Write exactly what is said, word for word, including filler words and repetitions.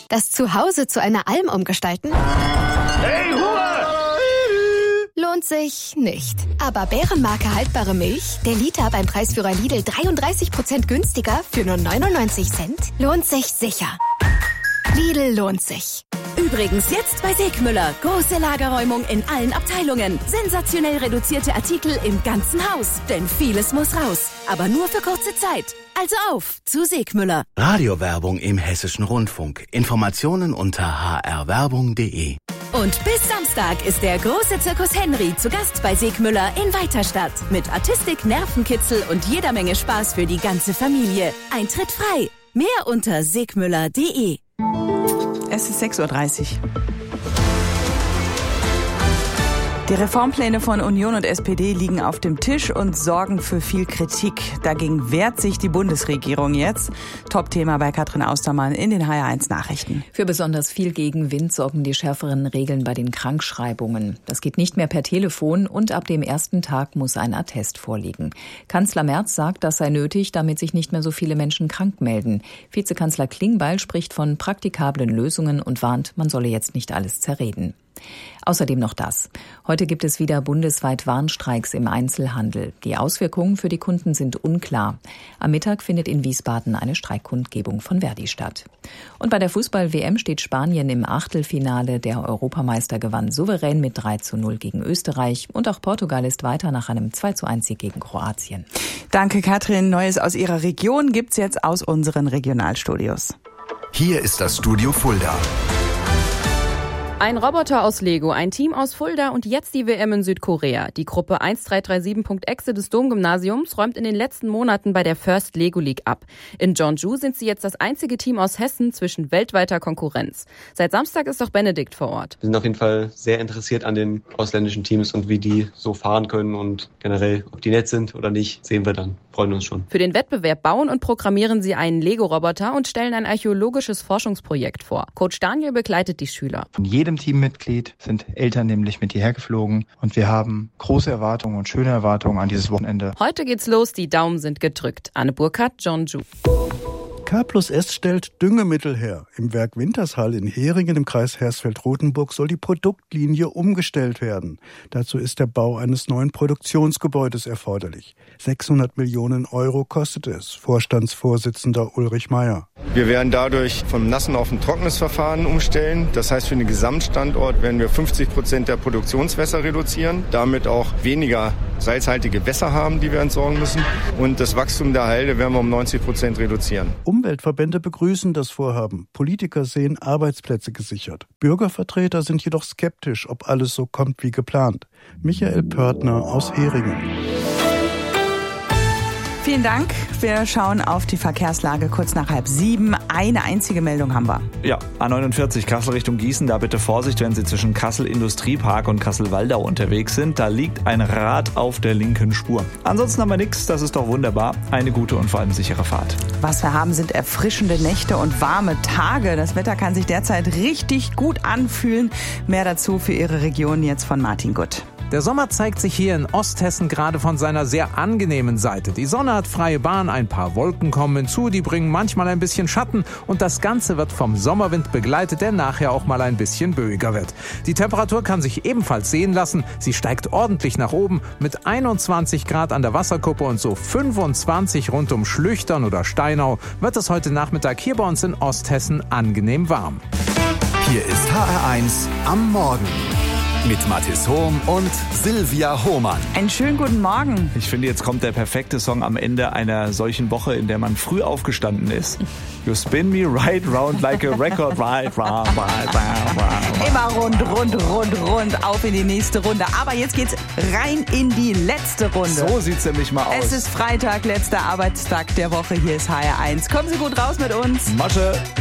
Das Zuhause zu einer Alm umgestalten? Hey, Ruhe! Lohnt sich nicht. Aber Bärenmarke haltbare Milch, der Liter beim Preisführer Lidl dreiunddreißig Prozent günstiger für nur neunundneunzig Cent, lohnt sich sicher. Lidl lohnt sich. Übrigens jetzt bei Segmüller. Große Lagerräumung in allen Abteilungen. Sensationell reduzierte Artikel im ganzen Haus. Denn vieles muss raus. Aber nur für kurze Zeit. Also auf zu Segmüller. Radiowerbung im Hessischen Rundfunk. Informationen unter h r werbung punkt d e. Und bis Samstag ist der große Zirkus Henry zu Gast bei Segmüller in Weiterstadt. Mit Artistik, Nervenkitzel und jeder Menge Spaß für die ganze Familie. Eintritt frei. Mehr unter segmüller punkt d e. Es ist sechs Uhr dreißig. Die Reformpläne von Union und S P D liegen auf dem Tisch und sorgen für viel Kritik. Dagegen wehrt sich die Bundesregierung jetzt. Top-Thema bei Katrin Austermann in den H R eins Nachrichten. Für besonders viel Gegenwind sorgen die schärferen Regeln bei den Krankschreibungen. Das geht nicht mehr per Telefon und ab dem ersten Tag muss ein Attest vorliegen. Kanzler Merz sagt, das sei nötig, damit sich nicht mehr so viele Menschen krank melden. Vizekanzler Klingbeil spricht von praktikablen Lösungen und warnt, man solle jetzt nicht alles zerreden. Außerdem noch das. Heute gibt es wieder bundesweit Warnstreiks im Einzelhandel. Die Auswirkungen für die Kunden sind unklar. Am Mittag findet in Wiesbaden eine Streikkundgebung von Verdi statt. Und bei der Fußball-W M steht Spanien im Achtelfinale. Der Europameister gewann souverän mit drei zu null gegen Österreich. Und auch Portugal ist weiter nach einem zwei zu eins Sieg gegen Kroatien. Danke, Katrin. Neues aus Ihrer Region gibt's jetzt aus unseren Regionalstudios. Hier ist das Studio Fulda. Ein Roboter aus Lego, ein Team aus Fulda und jetzt die W M in Südkorea. Die Gruppe eins drei drei sieben Punkt exe des Domgymnasiums räumt in den letzten Monaten bei der First Lego League ab. In Jeonju sind sie jetzt das einzige Team aus Hessen zwischen weltweiter Konkurrenz. Seit Samstag ist auch Benedikt vor Ort. Wir sind auf jeden Fall sehr interessiert an den ausländischen Teams und wie die so fahren können und generell, ob die nett sind oder nicht, sehen wir dann. Freuen uns schon. Für den Wettbewerb bauen und programmieren sie einen Lego-Roboter und stellen ein archäologisches Forschungsprojekt vor. Coach Daniel begleitet die Schüler. Von jedem Teammitglied sind Eltern nämlich mit hierher geflogen und wir haben große Erwartungen und schöne Erwartungen an dieses Wochenende. Heute geht's los, die Daumen sind gedrückt. Anne Burkhardt, Jeonju. K plus S stellt Düngemittel her. Im Werk Wintershall in Heringen im Kreis Hersfeld-Rotenburg soll die Produktlinie umgestellt werden. Dazu ist der Bau eines neuen Produktionsgebäudes erforderlich. sechshundert Millionen Euro kostet es. Vorstandsvorsitzender Ulrich Meyer. Wir werden dadurch vom nassen auf ein trockenes Verfahren umstellen. Das heißt, für den Gesamtstandort werden wir fünfzig Prozent der Produktionswässer reduzieren, damit auch weniger salzhaltige Wässer haben, die wir entsorgen müssen. Und das Wachstum der Halde werden wir um neunzig Prozent reduzieren. Umweltverbände begrüßen das Vorhaben. Politiker sehen Arbeitsplätze gesichert. Bürgervertreter sind jedoch skeptisch, ob alles so kommt wie geplant. Michael Pörtner aus Heringen. Vielen Dank. Wir schauen auf die Verkehrslage kurz nach halb sieben. Eine einzige Meldung haben wir. Ja, A neunundvierzig Kassel Richtung Gießen. Da bitte Vorsicht, wenn Sie zwischen Kassel Industriepark und Kassel-Waldau unterwegs sind. Da liegt ein Rad auf der linken Spur. Ansonsten haben wir nichts. Das ist doch wunderbar. Eine gute und vor allem sichere Fahrt. Was wir haben, sind erfrischende Nächte und warme Tage. Das Wetter kann sich derzeit richtig gut anfühlen. Mehr dazu für Ihre Region jetzt von Martin Gutt. Der Sommer zeigt sich hier in Osthessen gerade von seiner sehr angenehmen Seite. Die Sonne hat freie Bahn, ein paar Wolken kommen hinzu, die bringen manchmal ein bisschen Schatten und das Ganze wird vom Sommerwind begleitet, der nachher auch mal ein bisschen böiger wird. Die Temperatur kann sich ebenfalls sehen lassen. Sie steigt ordentlich nach oben mit einundzwanzig Grad an der Wasserkuppe und so fünfundzwanzig rund um Schlüchtern oder Steinau wird es heute Nachmittag hier bei uns in Osthessen angenehm warm. Hier ist H R eins am Morgen. Mit Mathis Hohm und Silvia Hohmann. Einen schönen guten Morgen. Ich finde, jetzt kommt der perfekte Song am Ende einer solchen Woche, in der man früh aufgestanden ist. You spin me right round like a record, right, right, right, right. Immer rund, rund, rund, rund, auf in die nächste Runde. Aber jetzt geht's rein in die letzte Runde. So sieht's nämlich mal aus. Es ist Freitag, letzter Arbeitstag der Woche. Hier ist H R eins. Kommen Sie gut raus mit uns. Masche.